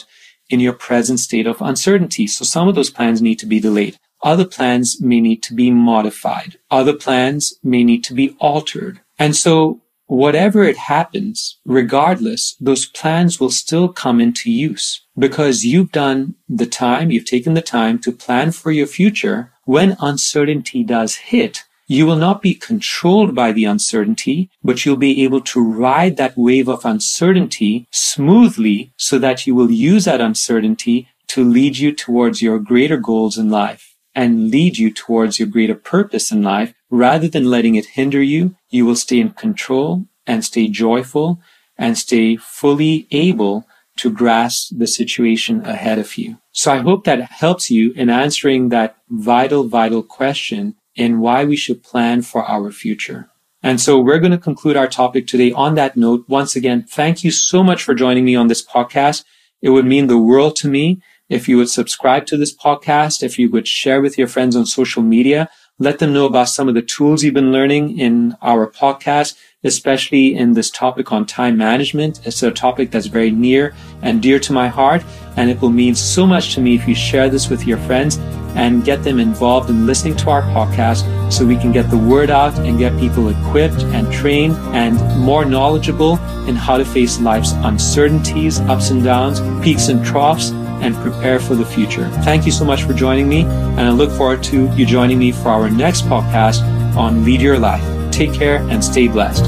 in your present state of uncertainty. So some of those plans need to be delayed. Other plans may need to be modified. Other plans may need to be altered. And so whatever it happens, regardless, those plans will still come into use because you've taken the time to plan for your future. When uncertainty does hit, you will not be controlled by the uncertainty, but you'll be able to ride that wave of uncertainty smoothly so that you will use that uncertainty to lead you towards your greater goals in life and lead you towards your greater purpose in life. Rather than letting it hinder you, you will stay in control and stay joyful and stay fully able to grasp the situation ahead of you. So I hope that helps you in answering that vital question in why we should plan for our future. And so we're going to conclude our topic today on that note. Once again, thank you so much for joining me on this podcast. It would mean the world to me if you would subscribe to this podcast, if you would share with your friends on social media, let them know about some of the tools you've been learning in our podcast, especially in this topic on time management. It's a topic that's very near and dear to my heart, and it will mean so much to me if you share this with your friends and get them involved in listening to our podcast so we can get the word out and get people equipped and trained and more knowledgeable in how to face life's uncertainties, ups and downs, peaks and troughs, and prepare for the future. Thank you so much for joining me, and I look forward to you joining me for our next podcast on Lead Your Life. Take care and stay blessed.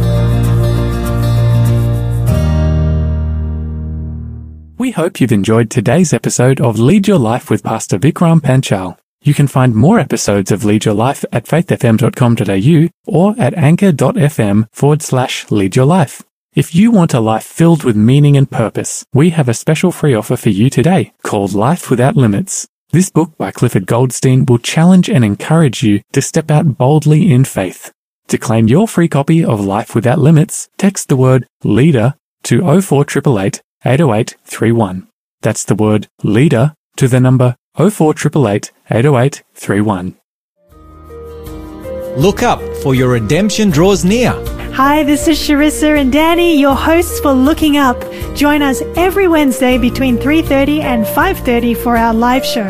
We hope you've enjoyed today's episode of Lead Your Life with Pastor Vikram Panchal. You can find more episodes of Lead Your Life at faithfm.com.au or at anchor.fm/Lead Your Life. If you want a life filled with meaning and purpose, we have a special free offer for you today called Life Without Limits. This book by Clifford Goldstein will challenge and encourage you to step out boldly in faith. To claim your free copy of Life Without Limits, text the word LEADER to 04888 808 31. That's the word LEADER to the number 04888 808 31. Look up, for your redemption draws near. Hi, this is Sharissa and Danny, your hosts for Looking Up. Join us every Wednesday between 3:30 and 5:30 for our live show.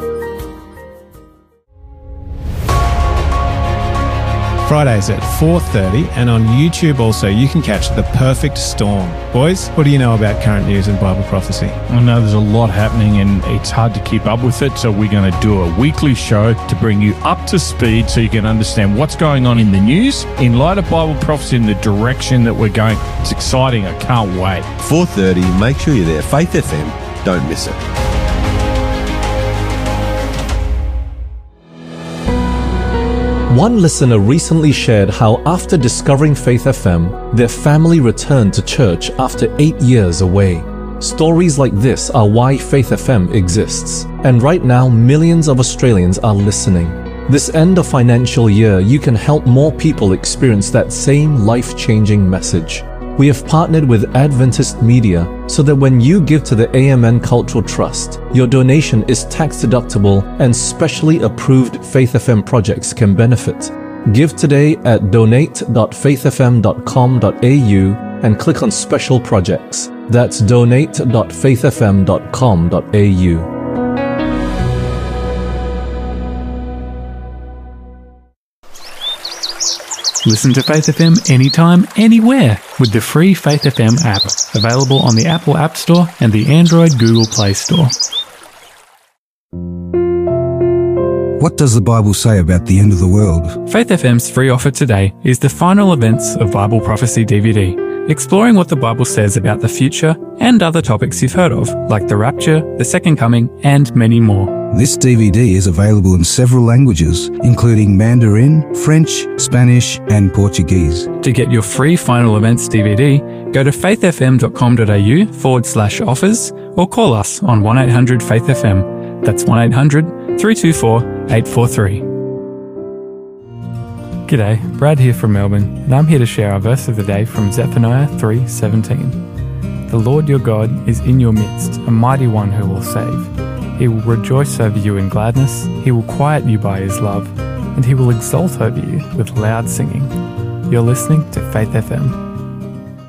Fridays at 4:30, and on YouTube also you can catch The Perfect Storm. Boys, what do you know about current news and Bible prophecy? I know there's a lot happening and it's hard to keep up with it, so we're going to do a weekly show to bring you up to speed so you can understand what's going on in the news in light of Bible prophecy in the direction that we're going. It's exciting. I can't wait. 4:30, make sure you're there. Faith FM, don't miss it. One listener recently shared how after discovering Faith FM, their family returned to church after 8 years away. Stories like this are why Faith FM exists, and right now millions of Australians are listening. This end of financial year, you can help more people experience that same life-changing message. We have partnered with Adventist Media so that when you give to the AMN Cultural Trust, your donation is tax-deductible and specially approved Faith FM projects can benefit. Give today at donate.faithfm.com.au and click on Special Projects. That's donate.faithfm.com.au. Listen to Faith FM anytime, anywhere with the free Faith FM app, available on the Apple App Store and the Android Google Play Store. What does the Bible say about the end of the world? Faith FM's free offer today is the final events of Bible Prophecy DVD, exploring what the Bible says about the future and other topics you've heard of, like the rapture, the second coming, and many more. This DVD is available in several languages, including Mandarin, French, Spanish, and Portuguese. To get your free final events DVD, go to faithfm.com.au/offers or call us on 1-800-FAITH-FM. That's 1-800-324-843. G'day, Brad here from Melbourne, and I'm here to share our verse of the day from Zephaniah 3:17. The Lord your God is in your midst, a mighty one who will save. He will rejoice over you in gladness, he will quiet you by his love, and he will exult over you with loud singing. You're listening to Faith FM.